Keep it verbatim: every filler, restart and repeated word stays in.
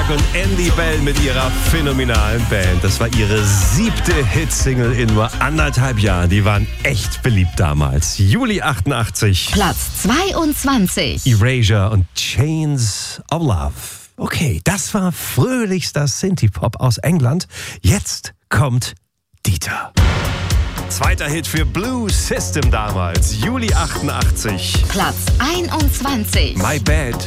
Clark und Andy Bell mit ihrer phänomenalen Band. Das war ihre siebte Hitsingle in nur anderthalb Jahren. Die waren echt beliebt damals. Juli achtundachtzig. Platz zweiundzwanzig. Erasure und Chains of Love. Okay, das war fröhlichster Synthie-Pop aus England. Jetzt kommt Dieter. Zweiter Hit für Blue System damals. Juli achtundachtzig. Platz einundzwanzig. My Bad